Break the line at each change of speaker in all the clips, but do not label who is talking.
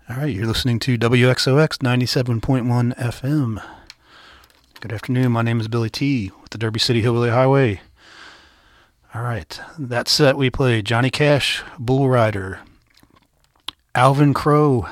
All right, you're listening to WXOX 97.1 FM. Good afternoon. My name is Billy T. with the Derby City Hillbilly Highway. All right, that set we played Johnny Cash, Bull Rider, Alvin Crow,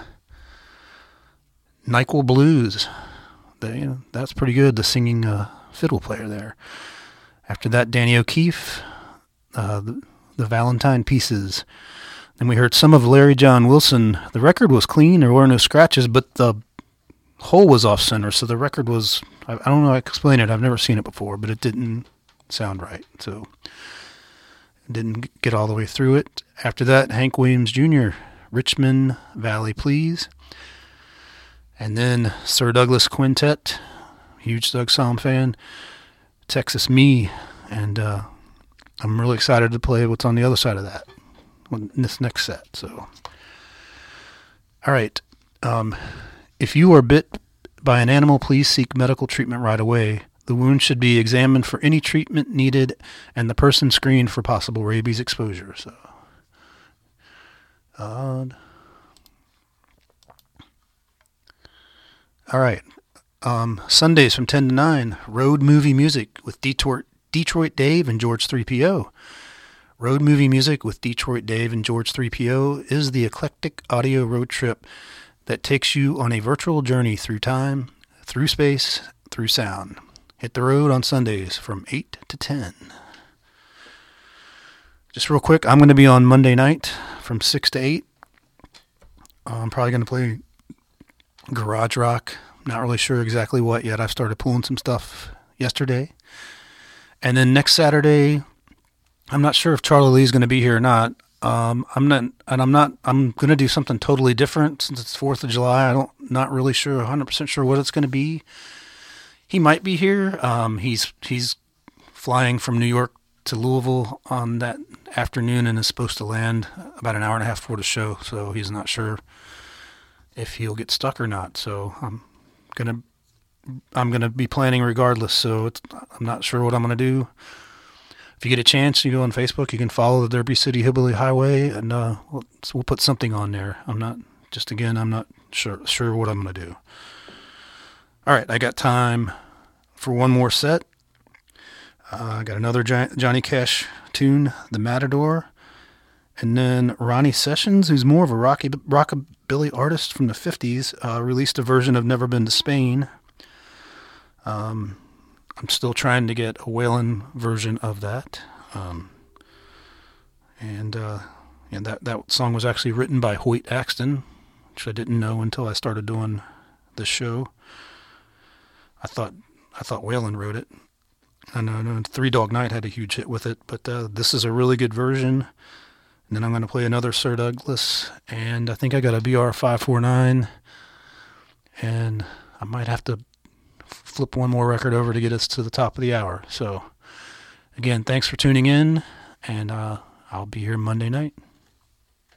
NyQuil Blues. That's pretty good, the singing fiddle player there. After that, Danny O'Keefe, the Valentine Pieces. Then we heard some of Larry John Wilson. The record was clean, there were no scratches, but the hole was off center, so the record was, I don't know how to explain it, I've never seen it before, but it didn't sound right, so didn't get all the way through it. After that, Hank Williams Jr., Richmond Valley Please. And then Sir Douglas Quintet, huge Doug Somm fan, Texas Me, and I'm really excited to play what's on the other side of that, in this next set. So, all right, if you are bit by an animal, please seek medical treatment right away. The wound should be examined for any treatment needed, and the person screened for possible rabies exposure. So, all right. Sundays from 10 to 9, Road Movie Music with Detroit Dave and George 3PO. Road Movie Music with Detroit Dave and George 3PO is the eclectic audio road trip that takes you on a virtual journey through time, through space, through sound. Hit the road on Sundays from 8 to 10. Just real quick, I'm going to be on Monday night from 6 to 8. I'm probably going to play garage rock. Not really sure exactly what yet. I've started pulling some stuff yesterday. And then next Saturday, I'm not sure if Charlie Lee's going to be here or not. I'm going to do something totally different since it's 4th of July. Not really sure, 100% sure what it's going to be. He might be here. He's flying from New York to Louisville on that afternoon and is supposed to land about an hour and a half before the show. So he's not sure if he'll get stuck or not. So I'm gonna be planning regardless. So I'm not sure what I'm gonna do. If you get a chance, you go on Facebook. You can follow the Derby City Hillbilly Highway, and we'll put something on there. I'm not sure what I'm gonna do. All right, I got time for one more set. I got another Johnny Cash tune, The Matador, and then Ronnie Sessions, who's more of a rockabilly artist from the 50s, released a version of Never Been to Spain. I'm still trying to get a Waylon version of that. And that song was actually written by Hoyt Axton, which I didn't know until I started doing the show. I thought Waylon wrote it. I know Three Dog Night had a huge hit with it, but this is a really good version. And then I'm going to play another Sir Douglas, and I think I got a BR549, and I might have to flip one more record over to get us to the top of the hour. So, again, thanks for tuning in, and I'll be here Monday night.